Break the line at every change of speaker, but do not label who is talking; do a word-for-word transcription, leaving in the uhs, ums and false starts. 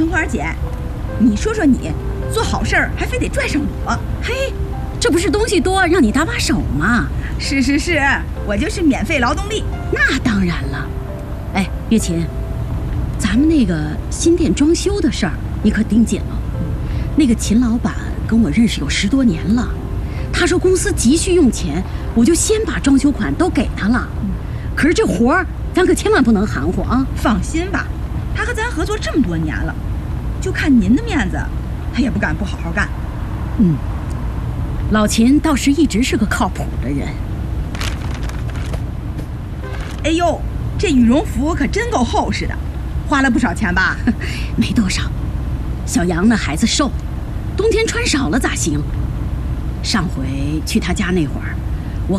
杏花姐，你说说你，做好事儿还非得拽上我？
嘿，这不是东西多让你搭把手吗？
是是是，我就是免费劳动力。
那当然了。哎，月琴，咱们那个新店装修的事儿，你可盯紧了。那个秦老板跟我认识有十多年了，他说公司急需用钱，我就先把装修款都给他了。可是这活儿，咱可千万不能含糊啊！
放心吧，他和咱合作这么多年了，就看您的面子，他也不敢不好好干。
嗯，老秦倒是一直是个靠谱的人。
哎呦，这羽绒服可真够厚实的，花了不少钱吧？
没多少。小杨那孩子瘦，冬天穿少了咋行？上回去他家那会儿，